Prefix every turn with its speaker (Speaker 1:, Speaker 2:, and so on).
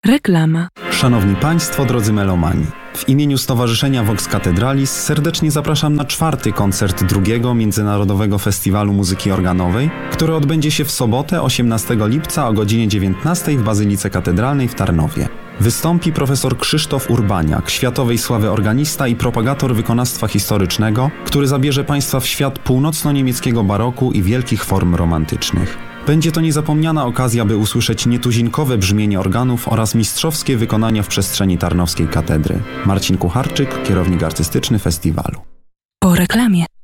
Speaker 1: Reklama.
Speaker 2: Szanowni Państwo, drodzy melomani, w imieniu Stowarzyszenia Vox Cathedralis serdecznie zapraszam na 4. koncert drugiego Międzynarodowego Festiwalu Muzyki Organowej, który odbędzie się w sobotę 18 lipca o godzinie 19 w Bazylice Katedralnej w Tarnowie. Wystąpi profesor Krzysztof Urbaniak, światowej sławy organista i propagator wykonawstwa historycznego, który zabierze Państwa w świat północno-niemieckiego baroku i wielkich form romantycznych. Będzie to niezapomniana okazja, by usłyszeć nietuzinkowe brzmienie organów oraz mistrzowskie wykonania w przestrzeni Tarnowskiej Katedry. Marcin Kucharczyk, kierownik artystyczny festiwalu.
Speaker 1: Po reklamie.